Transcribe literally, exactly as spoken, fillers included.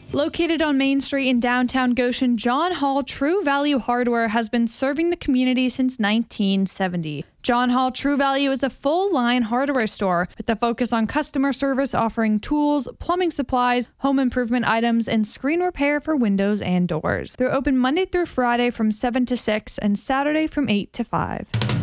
Located on Main Street in downtown Goshen, John Hall True Value Hardware has been serving the community since nineteen seventy. John Hall True Value is a full-line hardware store with a focus on customer service, offering tools, plumbing supplies, home improvement items, and screen repair for windows and doors. They're open Monday through Friday from seven to six and Saturday from eight to five.